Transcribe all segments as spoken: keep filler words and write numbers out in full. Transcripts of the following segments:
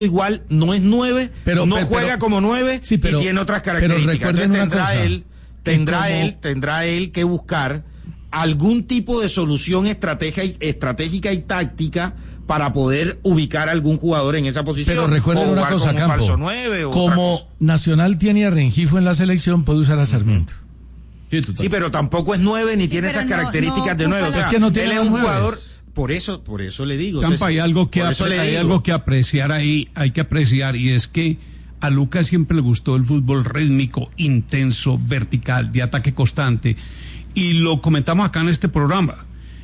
igual no es nueve, pero, no pero, juega pero, como nueve sí, pero, y tiene otras características. Entonces tendrá cosa, él, tendrá como... él, tendrá él que buscar algún tipo de solución estratégica y, estratégica y táctica para poder ubicar a algún jugador en esa posición. Pero recuerden una cosa, como Campo, falso nueve, o como Nacional tiene a Rengifo en la selección, puede usar a Sarmiento. Sí, sí, pero tampoco es nueve ni sí, tiene esas no, características no, de nueve. O sea, es que no tiene él es un nueves. jugador. Por eso, por eso le digo. Campa, hay algo que apre- hay digo. algo que apreciar ahí, hay que apreciar, y es que a Lucas siempre le gustó el fútbol rítmico, intenso, vertical, de ataque constante, y lo comentamos acá en este programa.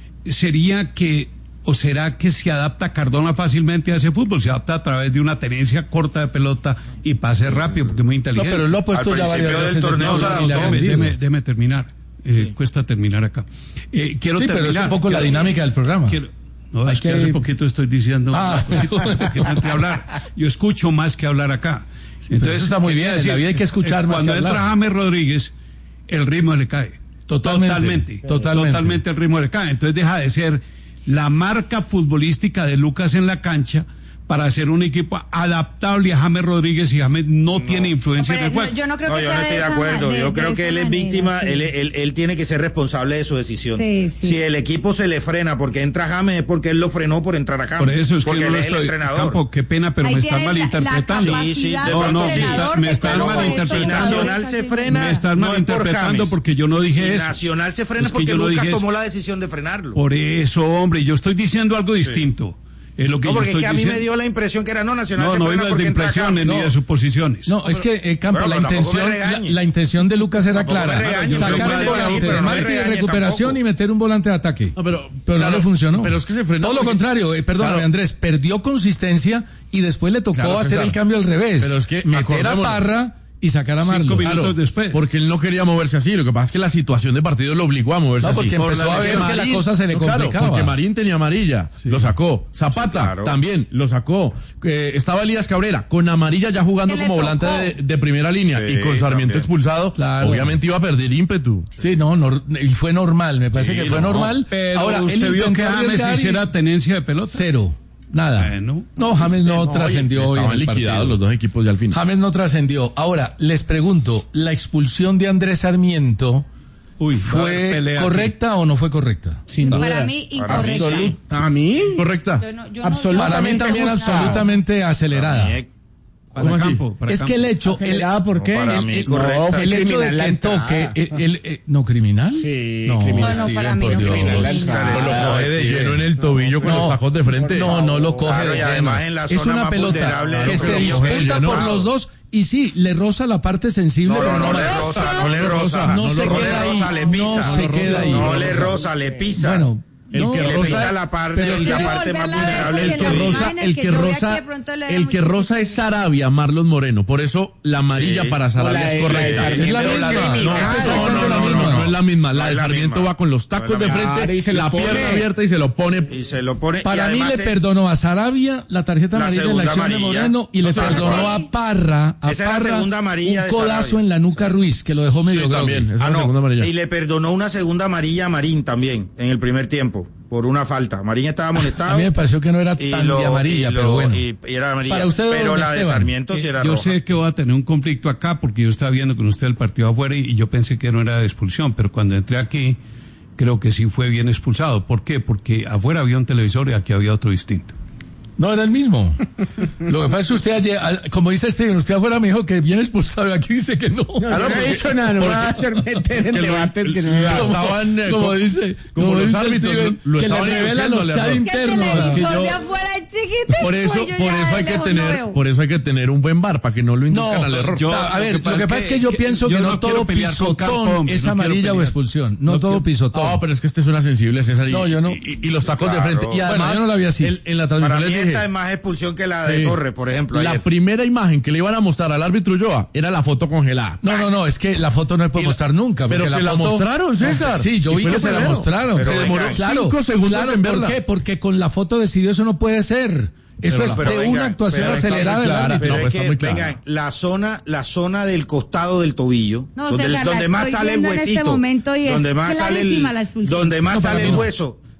Sería que, o será que se adapta Cardona fácilmente a ese fútbol, se adapta a través de una tenencia corta de pelota y pase rápido, porque es muy inteligente. No, pero lo ha puesto Al ya varias veces del torneo. Déjeme terminar. Eh, sí. Cuesta terminar acá. Eh, quiero sí, terminar. Pero es un poco quiero, la dinámica del programa. Quiero, no, Hay es que, que hace poquito estoy diciendo ah. que no te hablar. Yo escucho más que hablar acá. Sí, entonces eso está muy bien. Decir, en la vida hay que escuchar eh, más cuando que hablar. Cuando entra James Rodríguez, el ritmo le cae. Totalmente. Totalmente. Totalmente. Totalmente el ritmo le cae. Entonces deja de ser la marca futbolística de Lucas en la cancha para hacer un equipo adaptable a James Rodríguez, y James no, no. tiene influencia no, en el juego. No, yo no creo no, que yo sea no estoy de, de acuerdo. De, yo creo que él es víctima, sí. él, él, él tiene que ser responsable de su decisión. Sí, sí. Si el equipo se le frena porque entra James, es porque él lo frenó por entrar a James. Por eso es porque que yo él no es estoy, el entrenador. Campo, qué pena, pero Ahí me están malinterpretando. La, la sí, sí, no, no, me, está, me están malinterpretando. Nacional se frena. Me están no malinterpretando por porque yo no dije si eso. Nacional se frena es porque Lucas tomó la decisión de frenarlo. Por eso, hombre, yo estoy diciendo algo distinto. Es lo que no, porque yo estoy es que a mí diciendo. me dio la impresión que era no Nacional. No, se no frena iba de impresiones no. ni de suposiciones. No, es que, eh, Campo, bueno, la intención la, la intención de Lucas era tampoco clara. Regañe, sacar el volante de marca de recuperación tampoco. y meter un volante de ataque. No, pero pero claro, no le funcionó. Pero es que se frenó. Todo lo contrario, eh, perdóname, claro. Andrés, perdió consistencia y después le tocó claro, hacer claro. el cambio al revés. Pero es que meter a Parra y sacar a Marlon. Cinco minutos claro, después. Porque él no quería moverse así. Lo que pasa es que la situación de partido lo obligó a moverse no, así. porque empezó Por a ver Marín, que la cosa se le no, complicaba. Claro, porque Marín tenía amarilla, sí. lo sacó. Zapata sí, claro. también lo sacó. Eh, estaba Elías Cabrera con amarilla ya jugando como volante de, de primera línea sí, y con Sarmiento también. expulsado. Claro. Obviamente iba a perder ímpetu. Sí, no, no y fue normal. Me parece sí, que fue no, normal. Pero ahora usted vio que James hiciera tenencia de pelota. Cero. Nada. Bueno, no, James no, no trascendió hoy. Estaban liquidados los dos equipos ya al final. James no trascendió. Ahora, les pregunto, ¿la expulsión de Andrés Sarmiento Uy, fue correcta aquí. o no fue correcta? Sin duda. Para mí, incorrecta. ¿A mí? Correcta. Yo no, yo absolutamente. Para mí también absolutamente acelerada. ¿Cómo campo, es que el hecho, el, ¿por qué? No, para el, mí, el, correcto. el hecho de que toque, el, el, el, ¿no criminal? Sí, no, criminal. No, no, para mí no criminal. Lo coge de lleno en el tobillo con no, los tacos de frente. No, no lo coge claro, de lleno. Además, en la es zona una más pelota que se disputa por los dos. Y sí, le roza la parte sensible, no, pero no, no, no le roza, no le roza, no, no se le queda roza, ahí, le pisa, no se queda ahí, no le roza, le pisa. Bueno, el no, que le roza pisa la parte, pero es la que parte más vulnerable, el que roza, el que roza, el que roza es Sarabia, Marlon Moreno, por eso la amarilla sí. para Sarabia es correcta. Es la misma. No, no, no, no, no es la misma. La de Sarmiento va con los tacos de frente, la pierna abierta y se lo pone. Y se lo pone. Para mí le perdonó a Sarabia la tarjeta amarilla de la acción de Moreno y le perdonó a Parra, a Parra un codazo en la nuca a Ruiz que lo dejó medio también. Ah, no. Y le perdonó una segunda amarilla a Marín también en el primer tiempo. Por una falta. Marín estaba amonestado. A mí me pareció que no era tan lo, de amarilla, lo, pero bueno. Y, y era amarilla. Para usted, pero la Esteban, de Sarmiento sí era yo roja. sé que voy a tener un conflicto acá porque yo estaba viendo con usted el partido afuera y, y yo pensé que no era de expulsión, pero cuando entré aquí creo que sí fue bien expulsado. ¿Por qué? Porque afuera había un televisor y aquí había otro distinto. No, era el mismo. Lo que pasa es que usted ayer, como dice Steven, usted afuera me dijo que bien expulsado y aquí dice que no. No, no, no he dicho nada, no me va a hacer meter en debates que no me va. Estaban, como, como dice, como, como los dice árbitros, Steven, lo, lo que le revelan los chats internos. Es que el televisor de afuera es chiquito. Por eso, por eso hay que tener, no por eso hay que tener un buen bar para que no lo induzcan no, al error. Yo, a ver, lo que pasa es que yo pienso que no todo pisotón es amarilla o expulsión. No todo pisotón. No, pero es que este es una sensible, César. No, yo no. Y los tacos de frente. Y además, yo no la vi así. En la transmisión les dije. Esta es más expulsión que la de sí. Torre, por ejemplo. La ayer. primera imagen que le iban a mostrar al árbitro Ulloa era la foto congelada. No, no, no, es que la foto no se puede la, mostrar nunca. Pero la se foto, la mostraron, César. Sí, yo vi que se la mostraron. Pero se demoró claro, cinco segundos claro, en ¿por verla. qué? Porque con la foto decidió eso no puede ser. Eso pero es la, de venga, una actuación acelerada del árbitro. Pero no, es pues que, venga, la zona, la zona del costado del tobillo, no, donde, César, donde más sale el huesito, este donde más sale el, donde más no, sale el no. hueso,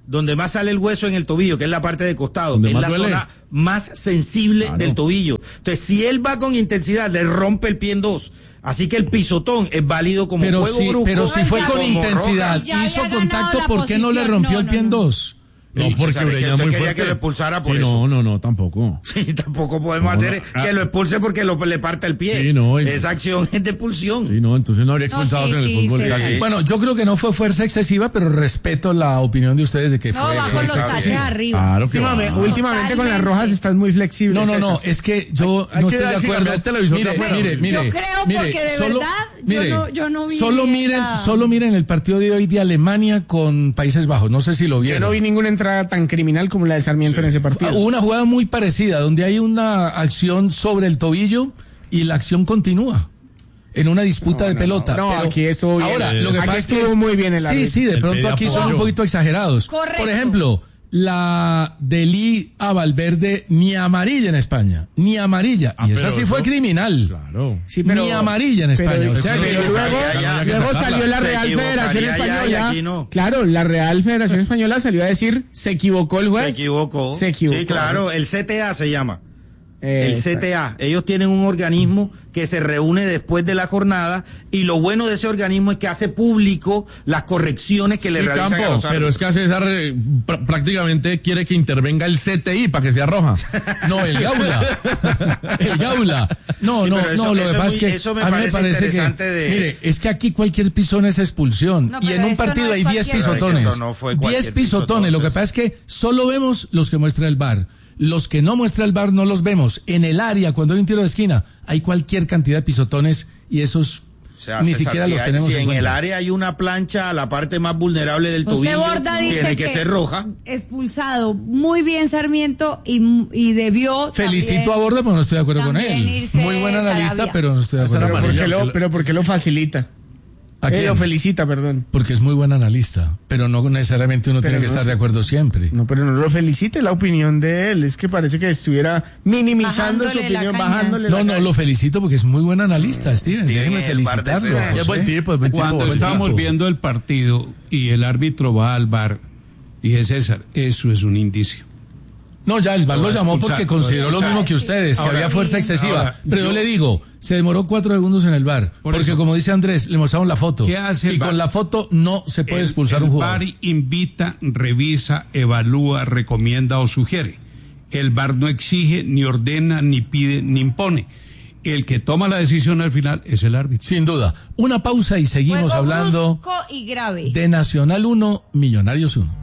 donde más sale el hueso en el tobillo, que es la parte de costado, es la duele? zona más sensible claro. del tobillo. Entonces, si él va con intensidad, le rompe el pie en dos. Así que el pisotón es válido como pero juego si, brusco. Pero si fue con intensidad, hizo contacto, ¿por qué no le rompió no, el pie en no, no. dos? No, porque Ureña muy quería fuerte. que lo expulsara por sí, eso. No, no, no, tampoco. Sí, tampoco podemos no, hacer no. que lo expulse porque lo, le parte el pie. Sí, no, y... Esa acción es de expulsión. Sí, no, entonces no habría expulsados no, sí, en el sí, fútbol. Sí, sí. Bueno, yo creo que no fue fuerza excesiva, pero respeto la opinión de ustedes de que no, fue. No, bajo los taches arriba. Claro que últimamente, no, últimamente con las rojas estás muy flexible. No, no, no, es que yo hay, no hay estoy que, de acuerdo. El televisor mire, de mire, mire. Yo creo mire, porque de solo, verdad mire, yo, no, yo no vi. Solo miren, la... solo miren el partido de hoy de Alemania con Países Bajos. No sé si lo vieron. Yo no vi ninguna entrada tan criminal como la de Sarmiento sí. en ese partido. Hubo una jugada muy parecida donde hay una acción sobre el tobillo y la acción continúa en una disputa no, de no, pelota. No, no pero aquí estuvo bien. Ahora, lo que aquí pasa estuvo es que, muy bien el árbitro. Sí, sí, de el pronto aquí son un poquito exagerados. Correcto. Por ejemplo, la de Lee a Valverde ni amarilla en España, ni amarilla. Ah, y esa sí eso, fue criminal. Claro. Sí, pero, ni amarilla en España. Pero, o sea, pero que luego, ya, ya, luego ya, salió la Real Federación Española. No. Claro, la Real Federación Española salió a decir, se equivocó el juez. Se equivocó. Se equivocó. Sí, claro, el C T A se llama. El Exacto. C T A, ellos tienen un organismo que se reúne después de la jornada y lo bueno de ese organismo es que hace público las correcciones que sí, le realizan Campo, a los árbitros. Pero es que César eh, pr- prácticamente quiere que intervenga el C T I para que sea roja. No, el Gaula. El Gaula. No, sí, no, eso, no, lo que pasa es que eso me a mí parece me parece interesante que, de... mire, es que aquí cualquier pisón es expulsión no, y en un partido no hay diez pisotones. No diez pisotones, lo que pasa es que solo vemos los que muestra el V A R. Los que no muestra el V A R no los vemos. En el área, cuando hay un tiro de esquina, hay cualquier cantidad de pisotones y esos o sea, ni César, siquiera si los hay, tenemos si en en cuenta. el área hay una plancha a la parte más vulnerable del José tobillo, Borda dice tiene que, que ser roja. Expulsado muy bien Sarmiento y, y debió Felicito a Borda, pero no estoy de acuerdo con él. Muy buen analista, Sarabia. pero no estoy de acuerdo Pero con ¿por él. qué lo, pero ¿por qué lo facilita? ¿A quién? Eh, lo felicita, perdón. Porque es muy buen analista, pero no necesariamente uno pero tiene que no estar sé. de acuerdo siempre. No, pero no lo felicite, la opinión de él. Es que parece que estuviera minimizando Bajándole su opinión, la caña. bajándole No, la no, caña. lo felicito porque es muy buen analista, Steven. Tiene Déjeme el bar de felicitarlo. César. Es buen tipo, es buen tipo. Cuando buen estábamos tipo. viendo el partido y el árbitro va al V A R, dije, César, eso es un indicio. No, ya el V A R lo Lo va a llamó expulsar, porque lo va a consideró lo expulsar. mismo que ustedes, que Ahora, había fuerza excesiva. ahora, pero yo, yo- le digo, se demoró cuatro segundos en el V A R. Por Porque eso. como dice Andrés, le mostraron la foto. ¿Qué hace el y V A R? con la foto no se puede El- expulsar el un jugador. V A R invita, revisa, evalúa, recomienda o sugiere. El V A R no exige, ni ordena, ni pide, ni impone. El que toma la decisión al final es el árbitro. Sin duda. Una pausa y seguimos Juego hablando brusco y grave. de Nacional uno, Millonarios uno.